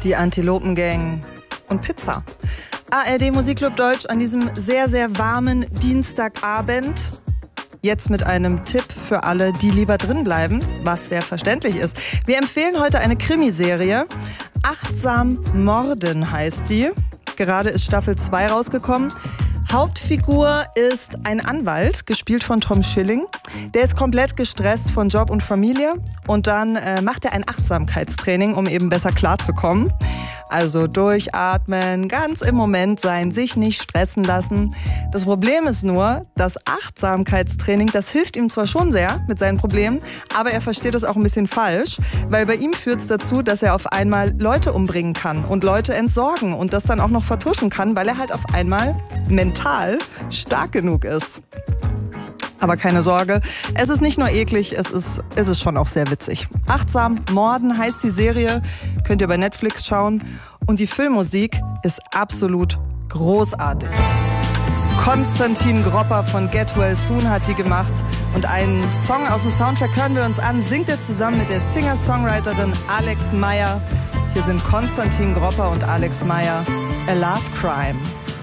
die Antilopengang und Pizza. ARD Musikclub Deutsch an diesem sehr, sehr warmen Dienstagabend. Jetzt mit einem Tipp für alle, die lieber drin bleiben, was sehr verständlich ist. Wir empfehlen heute eine Krimiserie. Achtsam Morden heißt die. Gerade ist Staffel 2 rausgekommen. Hauptfigur ist ein Anwalt, gespielt von Tom Schilling. Der ist komplett gestresst von Job und Familie und dann macht er ein Achtsamkeitstraining, um eben besser klarzukommen. Also durchatmen, ganz im Moment sein, sich nicht stressen lassen. Das Problem ist nur, das Achtsamkeitstraining, das hilft ihm zwar schon sehr mit seinen Problemen, aber er versteht das auch ein bisschen falsch, weil bei ihm führt es dazu, dass er auf einmal Leute umbringen kann und Leute entsorgen und das dann auch noch vertuschen kann, weil er halt auf einmal mental stark genug ist. Aber keine Sorge, es ist nicht nur eklig, es ist schon auch sehr witzig. Achtsam Morden heißt die Serie, könnt ihr bei Netflix schauen. Und die Filmmusik ist absolut großartig. Konstantin Gropper von Get Well Soon hat die gemacht. Und einen Song aus dem Soundtrack hören wir uns an, singt er zusammen mit der Singer-Songwriterin Alex Meyer. Hier sind Konstantin Gropper und Alex Meyer, A Love Crime.